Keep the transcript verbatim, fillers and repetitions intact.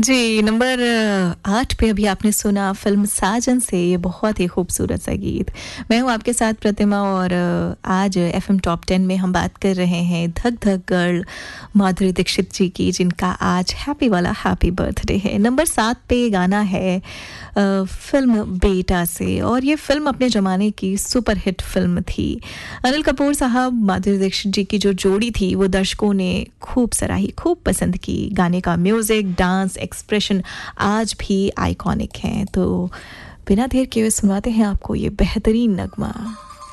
जी, number आठ पे अभी आपने सुना फ़िल्म साजन से ये बहुत ही खूबसूरत सा गीत। मैं हूँ आपके साथ प्रतिमा और आज एफ़एम टॉप टेन में हम बात कर रहे हैं धक धक गर्ल माधुरी दीक्षित जी की, जिनका आज हैप्पी वाला हैप्पी बर्थडे है। नंबर सात पे गाना है अ, फ़िल्म बेटा से, और ये फ़िल्म अपने ज़माने की सुपर हिट फ़िल्म थी। अनिल कपूर साहब माधुरी दीक्षित जी की जो जोड़ी थी वो दर्शकों ने खूब सराही, खूब पसंद की। गाने का म्यूज़िक, डांस, एक्सप्रेशन आज भी आइकॉनिक हैं। तो बिना देर किए हुए सुनाते हैं आपको ये बेहतरीन नगमा।